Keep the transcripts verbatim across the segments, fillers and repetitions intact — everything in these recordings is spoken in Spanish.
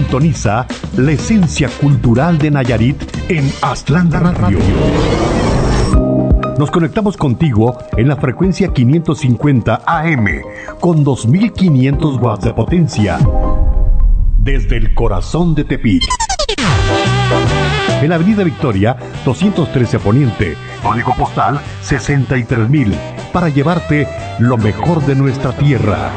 Sintoniza la esencia cultural de Nayarit en Aztlán Radio. Nos conectamos contigo en la frecuencia quinientos cincuenta A M con dos mil quinientos watts de potencia desde el corazón de Tepic. En la Avenida Victoria, doscientos trece Poniente, código postal sesenta y tres mil, para llevarte lo mejor de nuestra tierra.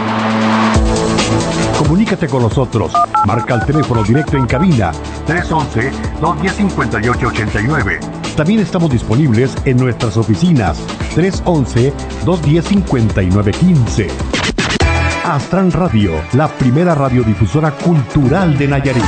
Comunícate con nosotros. Marca el teléfono directo en cabina tres once, dos diez, cincuenta y ocho ochenta y nueve. También estamos disponibles en nuestras oficinas tres once, dos diez, cincuenta y nueve quince. Aztlán Radio, la primera radiodifusora cultural de Nayarit.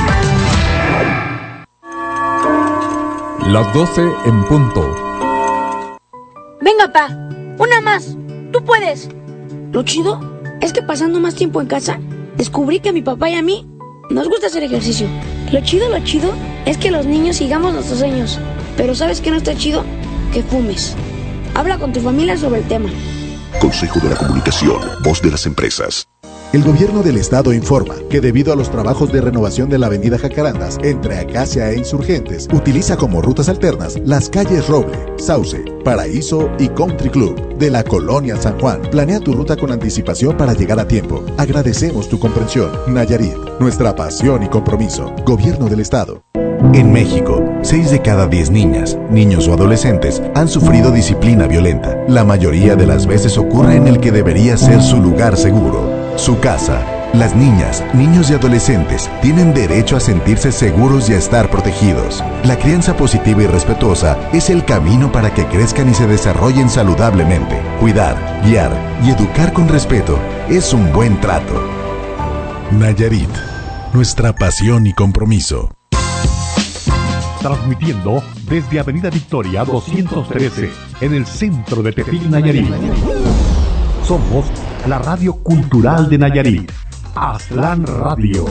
Las doce en punto. Venga, pa, una más. Tú puedes. Lo chido es que pasando más tiempo en casa, descubrí que a mi papá y a mí nos gusta hacer ejercicio. Lo chido, lo chido es que los niños sigamos nuestros sueños. Pero ¿sabes qué no está chido? Que fumes. Habla con tu familia sobre el tema. Consejo de la Comunicación, voz de las empresas. El gobierno del estado informa que debido a los trabajos de renovación de la avenida Jacarandas entre Acacia e Insurgentes, utiliza como rutas alternas las calles Roble, Sauce, Paraíso y Country Club de la colonia San Juan. Planea tu ruta con anticipación para llegar a tiempo. Agradecemos tu comprensión. Nayarit, nuestra pasión y compromiso. Gobierno del estado. En México, seis de cada diez niñas, niños o adolescentes han sufrido disciplina violenta. La mayoría de las veces ocurre en el que debería ser su lugar seguro, su casa. Las niñas, niños y adolescentes tienen derecho a sentirse seguros y a estar protegidos. La crianza positiva y respetuosa es el camino para que crezcan y se desarrollen saludablemente. Cuidar, guiar y educar con respeto es un buen trato. Nayarit, nuestra pasión y compromiso. Transmitiendo desde Avenida Victoria doscientos trece, en el centro de Tepic, Nayarit. Somos la radio cultural de Nayarit, Aztlán Radio.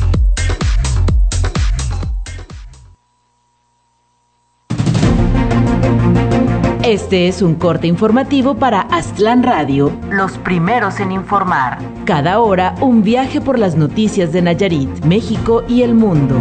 Este es un corte informativo para Aztlán Radio, los primeros en informar. Cada hora, un viaje por las noticias de Nayarit, México y el mundo.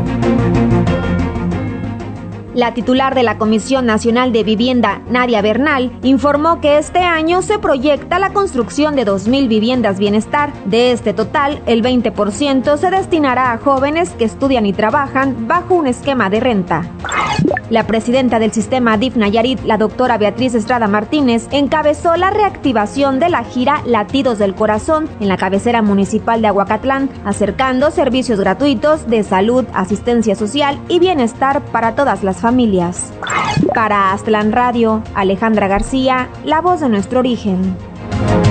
La titular de la Comisión Nacional de Vivienda, Nadia Bernal, informó que este año se proyecta la construcción de dos mil viviendas bienestar. De este total, el veinte por ciento se destinará a jóvenes que estudian y trabajan bajo un esquema de renta. La presidenta del sistema D I F Nayarit, la doctora Beatriz Estrada Martínez, encabezó la reactivación de la gira Latidos del Corazón en la cabecera municipal de Aguacatlán, acercando servicios gratuitos de salud, asistencia social y bienestar para todas las familias. Para Aztlán Radio, Alejandra García, la voz de nuestro origen.